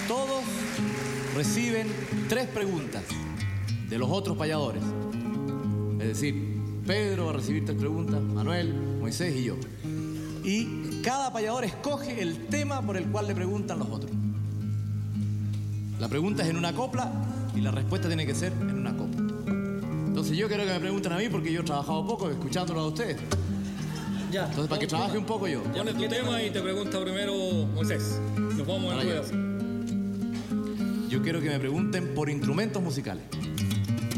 Todos reciben 3 preguntas de los otros payadores. Es decir, Pedro va a recibir 3 preguntas, Manuel, Moisés y yo. Y cada payador escoge el tema por el cual le preguntan los otros. La pregunta es en una copla y la respuesta tiene que ser en una copla. Entonces yo quiero que me pregunten a mí porque yo he trabajado poco escuchándolo a ustedes. Ya. Entonces para que trabaje un poco yo. Pone tu tema y te pregunta primero Moisés. Nos vamos en ruedas. Yo quiero que me pregunten por instrumentos musicales.